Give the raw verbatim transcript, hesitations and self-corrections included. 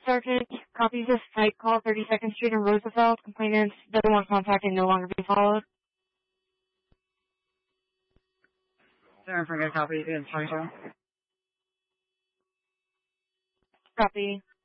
Sergeant, copies of site call thirty-second Street and Roosevelt. Complainants doesn't want contact and no longer be followed. Sorry, I forgot a copy. It's twenty-two. Copy.